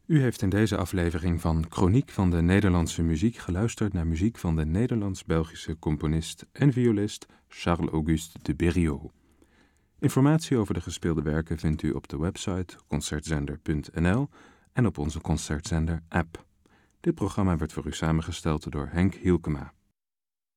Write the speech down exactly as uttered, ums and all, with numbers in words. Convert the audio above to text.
U heeft in deze aflevering van Chroniek van de Nederlandse Muziek geluisterd naar muziek van de Nederlands-Belgische componist en violist Charles-Auguste de Berriot. Informatie over de gespeelde werken vindt u op de website concertzender punt n l en op onze Concertzender-app. Dit programma werd voor u samengesteld door Henk Hielkema.